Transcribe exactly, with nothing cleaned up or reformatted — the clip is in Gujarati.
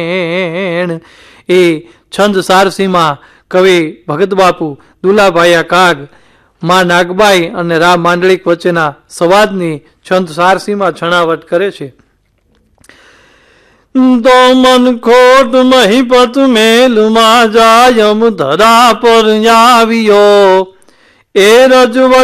એ છંદ સારસીમાં કવિ ભગત બાપુ, દુલાભાયા કાગ, માં નાગબાઈ અને રા માંડલિક વચ્ચેના સંવાદની છંદ સારસીમાં છણાવટ કરે છે. તો મન ખોટ મહીપત મેલમાં જાયમ ધરા પર આવ્યો, એ રજવટ